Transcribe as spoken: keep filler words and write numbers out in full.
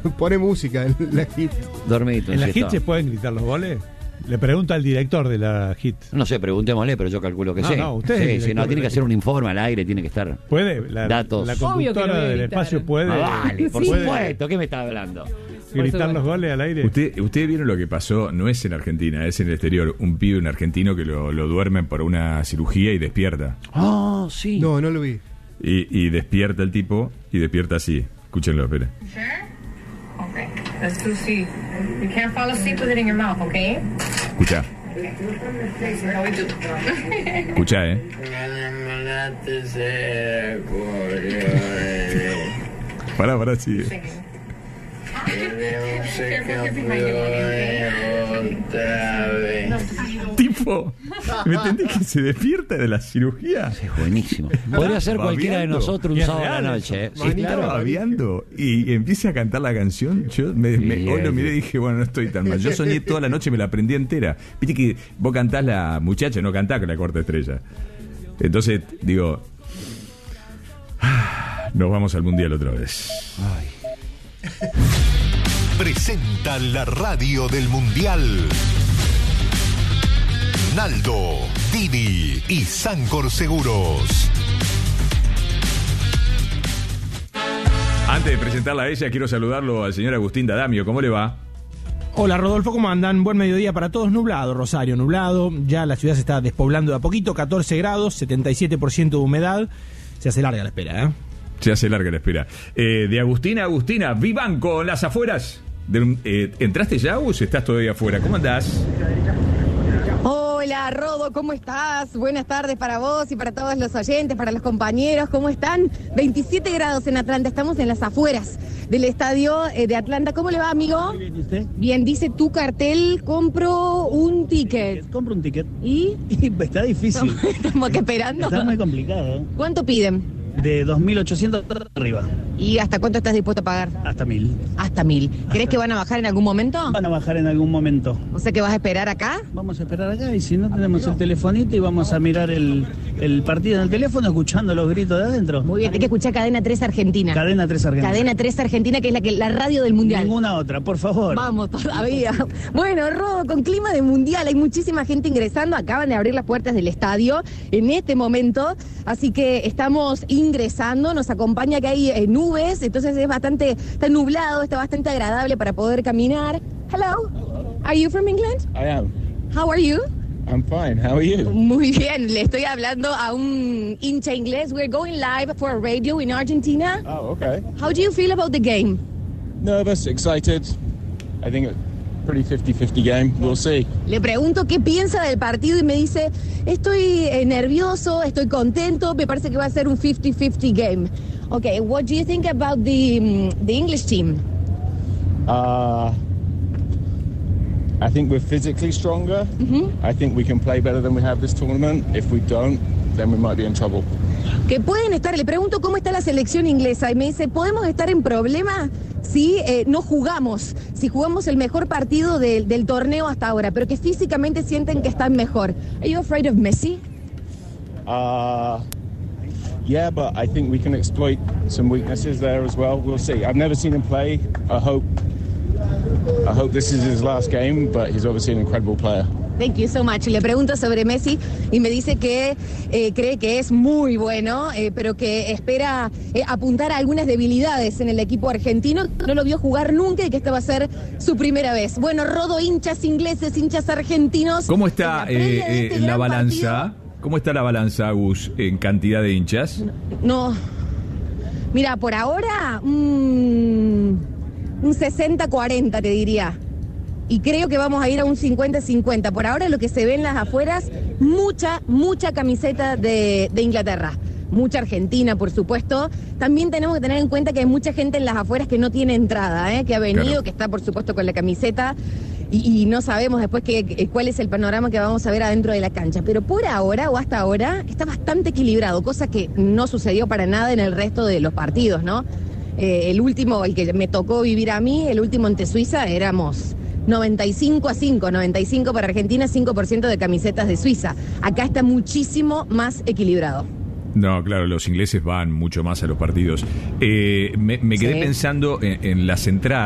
pone música en la hit. Dormito. ¿En la sí hit está. se pueden gritar los goles? Le pregunta al director de la hit. No sé, preguntémosle, pero yo calculo que No, sí. no, usted es el sí, sí, director no, de tiene la que hacer un informe al aire, tiene que estar. ¿Puede? La, Datos. la Obvio que lo conductora voy a del gritar. espacio puede, Ah, vale, por puede supuesto, ¿qué me estás hablando? gritar los goles al aire. Usted, ustedes vieron lo que pasó, no es en Argentina, es en el exterior. Un pibe, un argentino que lo, lo duermen por una cirugía y despierta. Ah, sí. No, no lo vi. Y, y despierta el tipo y despierta así. Escúchenlo, esperen. Sure? Okay. Let's do C. You can't fall asleep with it in your mouth, okay? Escucha, No, we do. escucha, ¿eh? Pará, pará, sigue. Singing. Careful, you're behind your money, okay? Tipo, ¿me entendés que se despierta de la cirugía? Es buenísimo. Podría ser cualquiera de Babeando. nosotros un Y es sábado a la real noche. ¿eh? Sí, Sí, estaba claro. babeando y empieza a cantar la canción. Yo me, me- Sí, hoy lo sí. miré y dije, bueno, no estoy tan mal. Yo soñé toda la noche, me la aprendí entera. Viste que vos cantás la muchacha, no cantás con la cuarta estrella. Entonces, digo, ah, nos vamos al mundial otra vez. Presenta la radio del Mundial. Naldo, Didi y Sancor Seguros. Antes de presentarla a ella, quiero saludarlo al señor Agustín D'Adamio. ¿Cómo le va? Hola Rodolfo, ¿cómo andan? Buen mediodía para todos. Nublado, Rosario, nublado. Ya la ciudad se está despoblando de a poquito. catorce grados, setenta y siete por ciento de humedad. Se hace larga la espera, ¿eh? Se hace larga la espera. Eh, de Agustina a Agustina, Vivanco, en las afueras. De- eh, ¿Entraste ya o estás todavía afuera? ¿Cómo andás? Hola, Rodo, ¿cómo estás? Buenas tardes para vos y para todos los oyentes, para los compañeros, ¿cómo están? veintisiete grados en Atlanta, estamos en las afueras del estadio eh, de Atlanta. ¿Cómo le va, amigo? Bien, ¿y usted? Bien, dice tu cartel, compro un ticket. Compro un ticket. ¿Y? Y está difícil. Estamos que esperando. Está muy complicado. ¿Cuánto piden? De dos mil ochocientos arriba. ¿Y hasta cuánto estás dispuesto a pagar? Hasta mil. Hasta mil. ¿Crees que van a bajar en algún momento? Van a bajar en algún momento. O sea que vas a esperar acá. Vamos a esperar acá y si no tenemos el telefonito y vamos a mirar el, el partido en el teléfono escuchando los gritos de adentro. Muy bien, hay que escuchar Cadena tres Argentina. Cadena tres Argentina. Cadena tres Argentina, que es la, que, la radio del Mundial. Ninguna otra, por favor. Vamos todavía. Bueno, Rodo, con clima de mundial, hay muchísima gente ingresando. Acaban de abrir las puertas del estadio en este momento. Así que estamos ingresando. Nos acompaña que hay eh, nubes. Entonces es bastante, está nublado, está bastante agradable para poder caminar. Hello. Are you from England? I am. How are you? I'm fine. How are you? Muy bien, le estoy hablando a un hincha inglés. We're going live for a radio in Argentina. Oh, okay. How do you feel about the game? Nervous, excited. I think it's a pretty fifty-fifty game. We'll see. Le pregunto qué piensa del partido y me dice, estoy eh, nervioso, estoy contento, me parece que va a ser un fifty-fifty game. Okay, what do you think about the, um, the English team? Uh, I think we're physically stronger. I think we can play better than we have this tournament. If we don't, then we might be in trouble. Que pueden estar, le pregunto cómo está la selección inglesa y me dice, ¿podemos estar en problema si eh, no jugamos? Si jugamos el mejor partido de- del torneo hasta ahora, pero que físicamente sienten que están mejor. Are you afraid of Messi? Uh, yeah, but I think we can exploit some weaknesses there as well. We'll see. I've never seen him play. I hope. I hope this is his last game, but he's obviously an incredible player. Thank you so much. Le pregunto sobre Messi y me dice que eh, cree que es muy bueno, eh, pero que espera eh, apuntar a algunas debilidades en el equipo argentino. No lo vio jugar nunca y que esta va a ser su primera vez. Bueno, Rodo, hinchas ingleses, hinchas argentinos. ¿Cómo está en la previa de eh, este eh, la gran balanza? partido. ¿Cómo está la balanza, Agus, en cantidad de hinchas? No. Mira, por ahora, mm, un sesenta cuarenta te diría. Y creo que vamos a ir a un cincuenta cincuenta. Por ahora lo que se ve en las afueras, mucha, mucha camiseta de, de Inglaterra. Mucha Argentina, por supuesto. También tenemos que tener en cuenta que hay mucha gente en las afueras que no tiene entrada, ¿eh? Que ha venido, Claro. que está, por supuesto, con la camiseta. Y, y no sabemos después qué, qué- cuál es el panorama que vamos a ver adentro de la cancha. Pero por ahora, o hasta ahora, está bastante equilibrado, cosa que no sucedió para nada en el resto de los partidos, ¿no? Eh, el último, el que me tocó vivir a mí, el último ante Suiza, éramos noventa y cinco a cinco, noventa y cinco para Argentina, cinco por ciento de camisetas de Suiza. Acá está muchísimo más equilibrado. No, claro, los ingleses van mucho más a los partidos. Eh, me, me quedé Sí. pensando en, en las entradas.